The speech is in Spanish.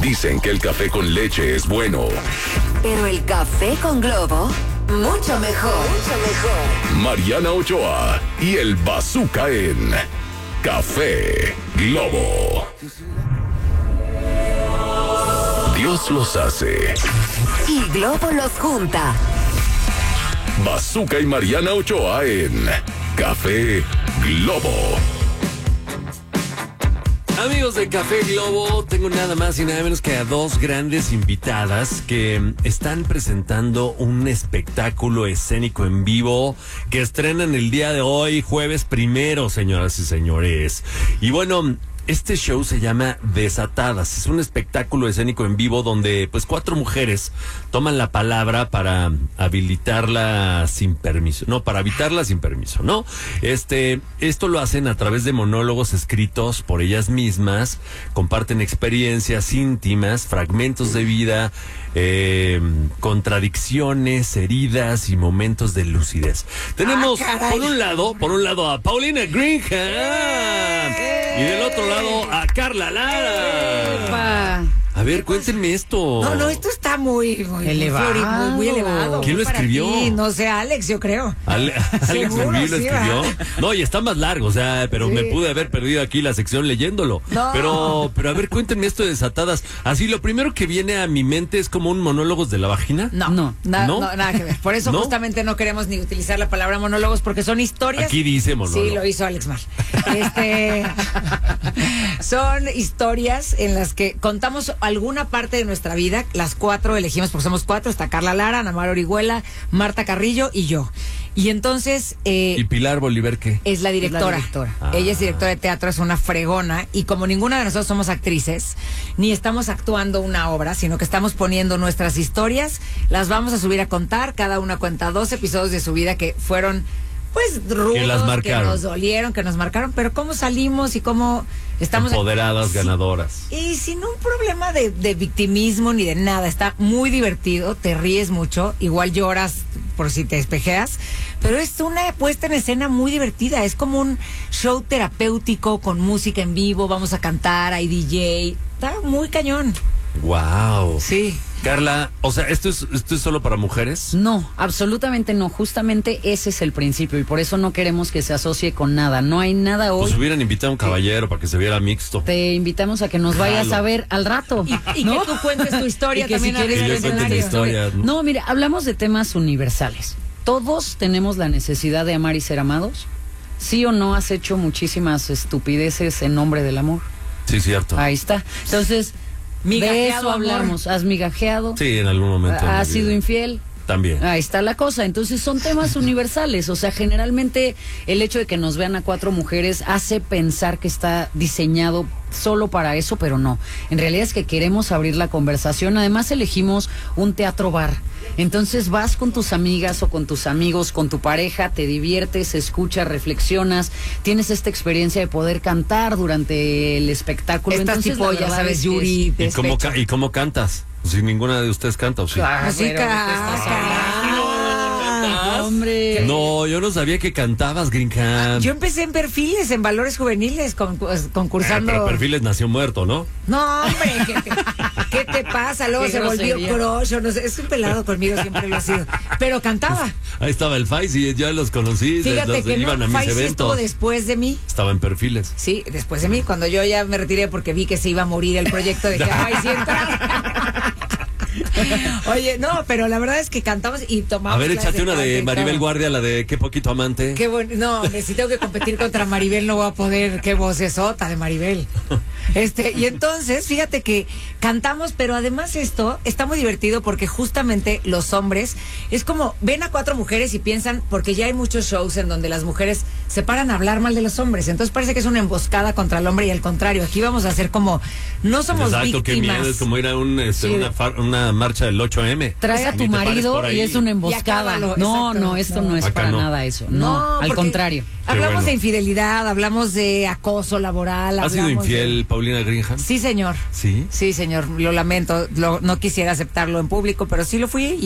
Dicen que el café con leche es bueno. Pero el café con Globo, mucho mejor. Mariana Ochoa y el Bazooka en Café Globo. Dios los hace. Y Globo los junta. Bazooka y Mariana Ochoa en Café Globo. Amigos de Café Globo, tengo nada más y nada menos que a dos grandes invitadas que están presentando un espectáculo escénico en vivo que estrenan el día de hoy, jueves 1, señoras y señores. Y bueno, este show se llama Desatadas. Es un espectáculo escénico en vivo donde pues 4 mujeres toman la palabra para habilitarla sin permiso. No, para habitarla sin permiso, ¿no? Esto lo hacen a través de monólogos escritos por ellas mismas. Comparten experiencias íntimas, fragmentos de vida, contradicciones, heridas y momentos de lucidez. Tenemos por un lado a Paulina Greenham y del otro lado a Carla Lara. A ver, cuéntenme esto. No, esto está muy elevado. Muy elevado. ¿Quién lo escribió? No sé, Alex, yo creo. Alex Seguro, Rubí lo sí, escribió. No, y está más largo, o sea, pero sí. me pude haber perdido aquí la sección leyéndolo. No. Pero a ver, cuéntenme esto de Desatadas. Así, lo primero que viene a mi mente es como un monólogos de la vagina. No, nada que ver. Por eso justamente no queremos ni utilizar la palabra monólogos porque son historias. Aquí dice monólogo. Sí, lo hizo Alex mal. Son historias en las que contamos alguna parte de nuestra vida. Las 4 elegimos porque somos 4. Está Carla Lara, Ana Mar Orihuela, Marta Carrillo y yo. Y entonces... ¿Y Pilar Bolívar qué? Es la directora. Ella es directora de teatro, es una fregona. Y como ninguna de nosotros somos actrices, ni estamos actuando una obra, sino que estamos poniendo nuestras historias, las vamos a subir a contar. Cada una cuenta 2 episodios de su vida que fueron... pues rudos, que nos dolieron, que nos marcaron, pero cómo salimos y cómo estamos empoderadas, ganadoras. Y sin un problema de victimismo ni de nada. Está muy divertido, te ríes mucho, igual lloras por si te espejeas, pero es una puesta en escena muy divertida. Es como un show terapéutico con música en vivo, vamos a cantar, hay DJ, está muy cañón. Wow. Sí. Carla, o sea, ¿esto es solo para mujeres? No, absolutamente no. Justamente ese es el principio y por eso no queremos que se asocie con nada. No hay nada hoy. Pues hubieran invitado a un caballero para que se viera mixto. Te invitamos a que nos vayas a ver al rato. Y ¿no? que tú cuentes tu historia y que también. Si quieres que yo cuente mi historia. No, mira, hablamos de temas universales. Todos tenemos la necesidad de amar y ser amados. ¿Sí o no has hecho muchísimas estupideces en nombre del amor? Sí, cierto. Ahí está. Entonces... de eso hablamos. ¿Has migajeado? Sí, en algún momento. ¿Has sido infiel? También. Ahí está la cosa. Entonces son temas universales. O sea, generalmente el hecho de que nos vean a 4 mujeres hace pensar que está diseñado solo para eso, pero no. En realidad es que queremos abrir la conversación. Además elegimos un teatro bar. Entonces vas con tus amigas o con tus amigos, con tu pareja, te diviertes, escuchas, reflexionas, tienes esta experiencia de poder cantar durante el espectáculo. Estás entonces, tipo, ya sabes, Yuri. ¿Y cómo cantas? Si ninguna de ustedes canta, ¿o sí? Hombre. No, yo no sabía que cantabas, Greenham. Yo empecé en Perfiles, en Valores Juveniles, concursando. Pero Perfiles nació muerto, ¿no? No, hombre, ¿qué te pasa? Luego se volvió crush, no sé, es un pelado conmigo, siempre lo ha sido. Pero cantaba. Ahí estaba el Fais y ya los conocí. Fíjate que iban a mis Fais eventos. estuvo después de mí. Estaba en Perfiles. Sí, después de mí. Cuando yo ya me retiré porque vi que se iba a morir el proyecto de que Fais sí entrara. Oye, no, pero la verdad es que cantamos y tomamos. A ver, échate una de Maribel Guardia, la de Qué poquito amante. Qué bueno. No, si tengo que competir contra Maribel no voy a poder. Qué vocesota de Maribel. Y entonces, fíjate que cantamos, pero además esto está muy divertido porque justamente los hombres es como ven a 4 mujeres y piensan, porque ya hay muchos shows en donde las mujeres se paran a hablar mal de los hombres, entonces parece que es una emboscada contra el hombre y al contrario, aquí vamos a hacer como no somos Exacto, víctimas. qué miedo, es como ir a una marcha del 8M. Trae a tu marido y es una emboscada. No, esto no es para nada eso. No, al contrario. Hablamos de infidelidad, hablamos de acoso laboral. ¿Has sido infiel, Paulina Greenham? Sí, señor. ¿Sí? Sí, señor. Lo lamento. No quisiera aceptarlo en público, pero sí lo fui.